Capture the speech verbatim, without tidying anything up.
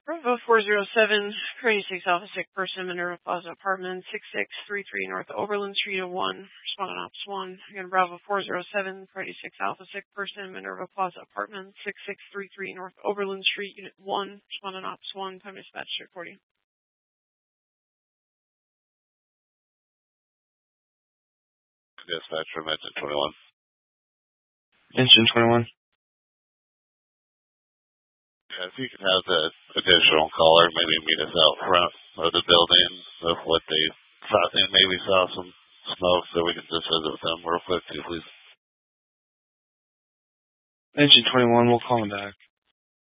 Bravo four zero seven, Crane six Alpha Sick Person, Minerva Plaza Apartment, six six three three North Oberlin Street, oh one, respondent Ops one. Again, Bravo four zero seven, Crane six Alpha Sick Person, Minerva Plaza Apartment, six six three three North Oberlin Street, Unit one, respondent Ops one, time dispatch recording. Dispatch from engine twenty-one. Engine twenty-one. Yeah, if you could have the additional caller maybe meet us out front of the building of what they thought they maybe saw some smoke so we can just visit with them real quick too, please. Engine twenty-one, we'll call him back.